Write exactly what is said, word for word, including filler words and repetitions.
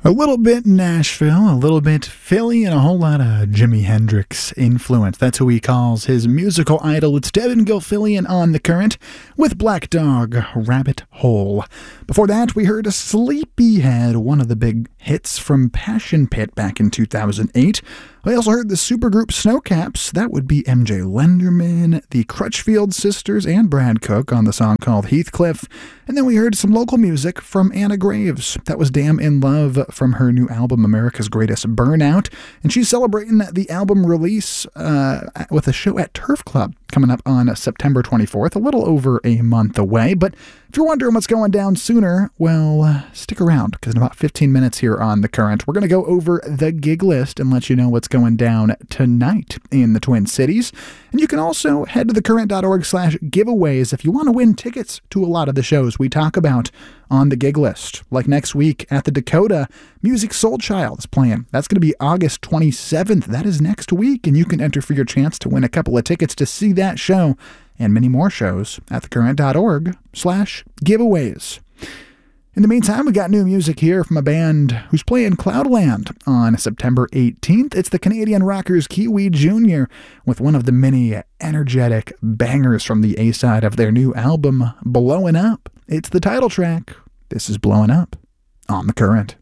A little bit Nashville, a little bit Philly, and a whole lot of Jimi Hendrix influence. That's who he calls his musical idol. It's Devin Gilfillian on The Current with Black Dog, Rabbit Hole. Before that, we heard Sleepyhead, one of the big hits from Passion Pit back in two thousand eight. We also heard the supergroup Snowcaps. That would be M J Lenderman, the Crutchfield Sisters, and Brad Cook on the song called Heathcliff. And then we heard some local music from Anna Graves. That was Damn in Love from her new album, America's Greatest Burnout. And she's celebrating the album release uh, with a show at Turf Club coming up on September twenty-fourth, a little over a month away. But if you're wondering what's going down sooner, well, uh, stick around, because in about fifteen minutes here on The Current, we're going to go over the gig list and let you know what's going down tonight in the Twin Cities. And you can also head to thecurrent.org slash giveaways if you want to win tickets to a lot of the shows we talk about on the gig list. Like next week at the Dakota, Music Soul Child is playing. That's going to be August twenty-seventh. That is next week, and you can enter for your chance to win a couple of tickets to see that show and many more shows at thecurrent.org slash giveaways. In the meantime, we got new music here from a band who's playing Cloudland on September eighteenth. It's the Canadian rockers Kiwi Junior with one of the many energetic bangers from the A-side of their new album, Blowin' Up. It's the title track. This is Blowin' Up on The Current.